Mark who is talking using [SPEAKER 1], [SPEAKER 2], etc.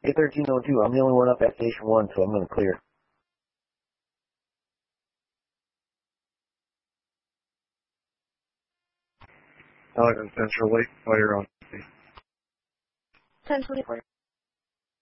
[SPEAKER 1] A1302, I'm the only one up at Station 1, so I'm going to clear.
[SPEAKER 2] Central, late fire on.
[SPEAKER 3] 1024.